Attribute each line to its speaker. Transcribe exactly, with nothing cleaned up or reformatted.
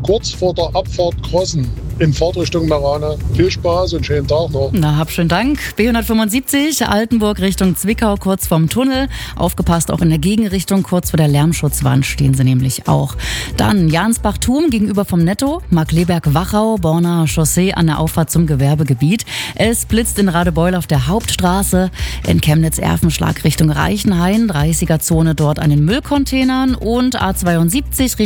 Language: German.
Speaker 1: kurz vor der Abfahrt Krossen in Fahrtrichtung Marane. Viel Spaß und schönen Tag noch.
Speaker 2: Na, hab schönen Dank. B hundertfünfundsiebzig, Altenburg Richtung Zwickau, kurz vorm Tunnel. Aufgepasst, auch in der Gegenrichtung, kurz vor der Lärmschutzwand stehen sie nämlich auch. Dann Jansbach-Thum gegenüber vom Netto, Markleberg-Wachau, Borner Chaussee an der Auffahrt zum Gewerbegebiet. Es blitzt in Radebeul auf der Hauptstraße, in Chemnitz-Erfenschlag Richtung Reichenhain, dreißiger Zone dort an den Müllcontainern und A zweiundsiebzig